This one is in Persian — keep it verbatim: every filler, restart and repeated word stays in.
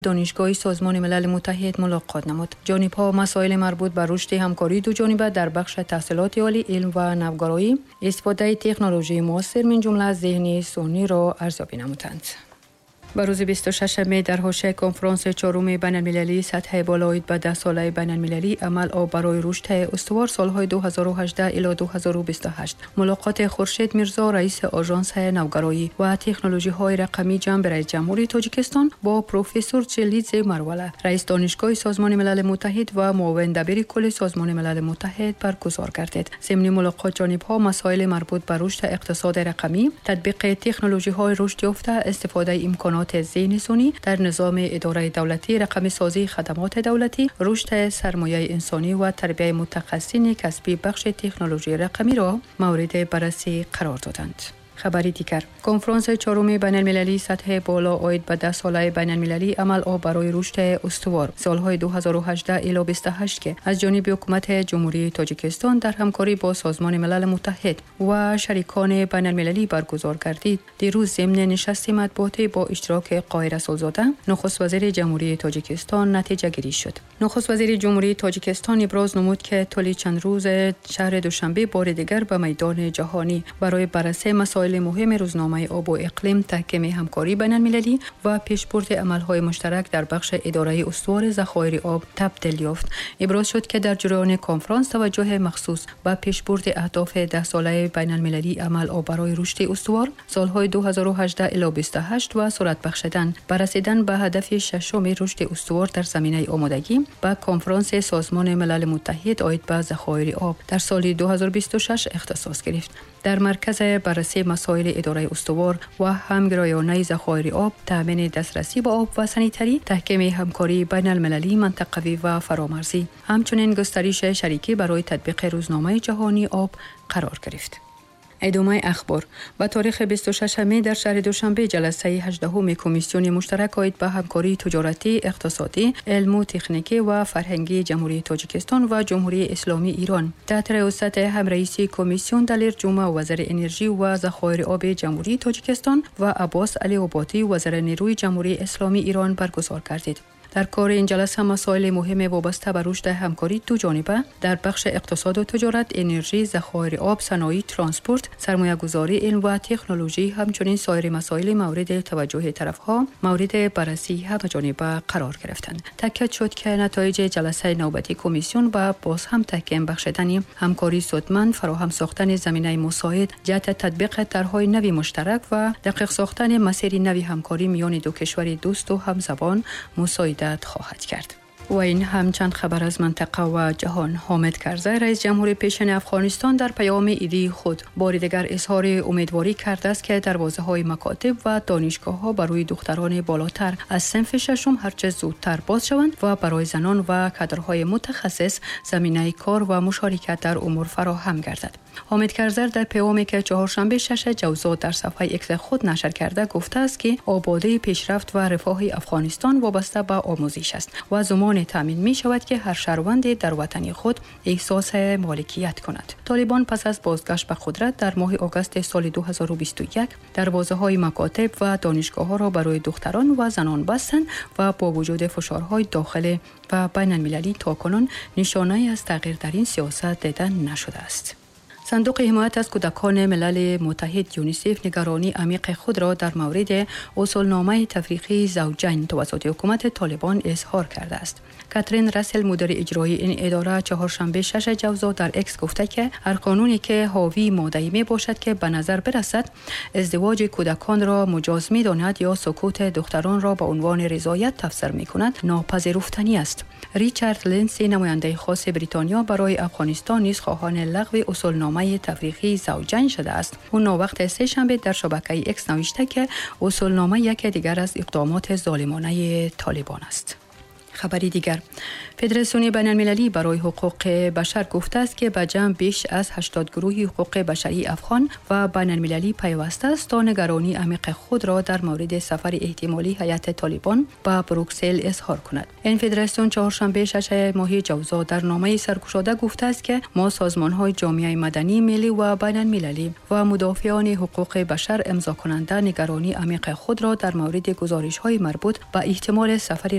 دانشگاه سازمان ملل متحد ملاقات نمود. جانب‌ها مسائل مربوط به رشد همکاری دو جانبه در بخش تحصیلات عالی، علم و نوآوری، استفاده تکنولوژی معاصر من جمله از ذهن سونی را ارزیابی نمودند. به روز بیست و ششم در حاشیه کنفرانس چهارم بین‌المللی سطح بالا اید به ده ساله بین‌المللی عمل آب برای رشد استوار سالهای دو هزار و هجده الی دو هزار و بیست و هشت ملاقات خورشید میرزا رئیس آژانس نوآوری و تکنولوژی های رقمی جمع رئیس جمهوری تاجیکستان با پروفسور چلیز مروله رئیس دانشگاه سازمان ملل متحد و معاون دبیر کل سازمان ملل متحد برگزار گردید. ضمن ملاقات جانب‌ها مسائل مربوط به رشد اقتصاد رقمی، تطبیق تکنولوژی های رشد یافته، استفاده امکانات ذهن سونی در نظام اداره دولتی، رقم سازی خدمات دولتی، رشد سرمایه انسانی و تربیت متخصصین کسبی بخش تکنولوژی رقمی را مورد بررسی قرار دادند. خبری دیگر، کنفرانس چهارم بین‌المللی سطح بالا آید به ده ساله بین‌المللی عمل آب برای رشد استوار سالهای دو هزار و هجده الی بیست و هشت که از جانب حکومت جمهوری تاجیکستان در همکاری با سازمان ملل متحد و شریکان بین‌المللی برگزار گردید. دیروز ضمن نشست مطبوعاتی با اشتراک قاهره صلح‌زاده، نخست وزیر جمهوری تاجیکستان نتیجه گیری شد. نخست وزیر جمهوری تاجیکستان ابراز نمود که طول چند روز شهر دوشنبه بار دیگر به میدان جهانی برای بررسی مسائل مهم روزنامه آب و اقلیم، تحکیم همکاری بین‌المللی و پیشبرد عمل‌های مشترک در بخش اداره استوار ذخایر آب تبدیل یافت. ابراز شد که در جریان کنفرانس توجه مخصوص به پیشبرد اهداف ده ساله بین‌المللی عمل آب برای رشد استوار سالهای دو هزار و هجده الی بیست و هشت و سرعت بخشیدن به رسیدن به هدف ششم رشد استوار در زمینه آمادگی به کنفرانس سازمان ملل متحد آید به ذخایر آب در سال دو هزار و بیست و شش اختصاص گرفت. در مرکز بررسی مسائل اداره استوار و همگرایانه ذخایر آب، تامین دسترسی به آب و سانیتری، تحکیم همکاری بین المللی، منطقوی و فرامرزی، همچنین گسترش شریکی برای تطبیق روزنامه جهانی آب قرار گرفت. ادامه اخبار. با تاریخ بیست و ششم در شهر دوشنبه جلسه هجدهم کمیسیون مشترک آید به همکاری تجارتی، اقتصادی، علم و تکنیکی و فرهنگی جمهوری تاجیکستان و جمهوری اسلامی ایران تحت رئاست هم رئیس کمیسیون دلیر جمعه وزیر انرژی و ذخایر آب جمهوری تاجیکستان و عباس علی آبادی وزیر نیروی جمهوری اسلامی ایران برگزار گردید. در کار این جلسه مسائل مهم وابسته به رشد همکاری دو جانبه در بخش اقتصاد و تجارت، انرژی، ذخایر آب، صنایع، ترانسپورت، سرمایه‌گذاری، علم و تکنولوژی، همچنین سایر مسائل مورد توجه طرف‌ها مورد بررسی همه‌جانبه قرار گرفتند. تاکید شد که نتایج جلسه نوبتی کمیسیون با باز هم تحکیم بخشیدن همکاری سودمند، فراهم ساختن زمینه مساعد، جهت تطبیق طرح‌های نوی مشترک و دقیق ساختن مسیر نوی همکاری میان دو کشور دوست و همزبان مساعد خواهد کرد. و این هم چند خبر از منطقه و جهان. حامد کرزی رئیس جمهور پیشین افغانستان در پیام ایدی خود بار دیگر اظهار امیدواری کرده است که دروازه‌های مکاتب و دانشگاه‌ها برای دختران بالاتر از صنف ششم هرچه زودتر باز شوند و برای زنان و کادرهای متخصص زمینه کار و مشارکت در امور فراهم گردد. حامد کرزی در پیامی که چهارشنبه شش جوزا در صفحه ایکس خود نشر کرده گفته است که آبادی، پیشرفت و رفاه افغانستان وابسته به آموزش است و زمان تامین می شود که هر شهروند در وطن خود احساس مالکیت کند. طالبان پس از بازگشت به قدرت در ماه آگوست سال دو هزار و بیست و یک دروازه‌های مکاتب و دانشگاه‌ها را برای دختران و زنان بستند و با وجود فشارهای داخلی و بین المللی تاکنون نشانه از تغییر در این سیاست دیده نشده است. صندوق حمایت از کودکان ملل متحد یونیسف نگرانی عمیق خود را در مورد اصولنامه تفریقی زوجین توسط حکومت طالبان اظهار کرده است. کاترین راسل مدیر اجرایی این اداره چهارشنبه شش جوزا در اکس گفته که هر قانونی که حاوی ماده‌ای می باشد که به نظر برسد ازدواج کودکان را مجاز می داند یا سکوت دختران را به عنوان رضایت تفسیر می کند ناپذیرفتنی است. ریچارد لینسی نماینده خاص بریتانیا برای افغانستان نیز خواهان لغو اصولنامه تفریقی زوجین شده است. او ناوقت سه شنبه در شبکه ایکس نوشته که اصولنامه یک دیگر از اقدامات ظالمانه طالبان است. خبری دیگر، فدراسیون بین المللی برای حقوق بشر گفته است که به جمع بیش از هشتاد گروه حقوق بشری افغان و بین المللی پیوسته است تا نگرانی عمیق خود را در مورد سفر احتمالی هیئت طالبان به بروکسل اظهار کند. این فدراسیون چهارشنبه ششم ماه جوزا در نامه سرگشاده گفته است که ما سازمان‌های جامعه مدنی ملی و بین المللی و مدافعان حقوق بشر امضا کننده نگرانی عمیق خود را در مورد گزارش‌های مربوط به احتمال سفر